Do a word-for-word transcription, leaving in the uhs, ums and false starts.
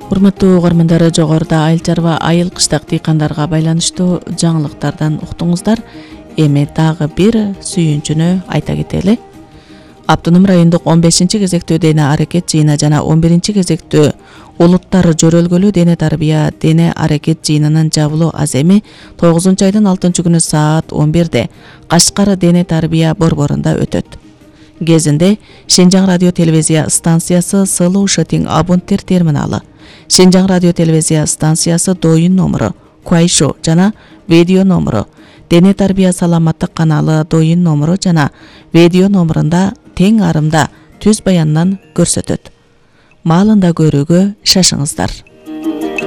Урматтуу угармандар, жогоруда айыл чарба айыл кыштак дыйкандарга байланыштуу жаңылыктардан уктуңуздар. Эми дагы бир сүйүнчүнү айта кетели. Автоном райондук он бешинчи кезектүү дене аракет жыйыны жана он биринчи кезектүү улуттар жөрөлгөлүү дене тарбия дене аракет жыйынынын жабылуу аземи тогузунчу айдын алтынчы күнү саат он бирде Кашкар дене тарбия борборунда өтөт. Кезинде Шенжаң радио телевизия станциясы Сылуу Шытиң абоненттер терминалы, Шенжаң радио телевизия станциясы Доюн номуру, Куайшу жана видео номуру, дене тарбия саламаттык каналы Доюн номуру жана видео номурунда тең арымда түз баяндан көрсөтөт. Маалында көрүүгө шашыңыздар.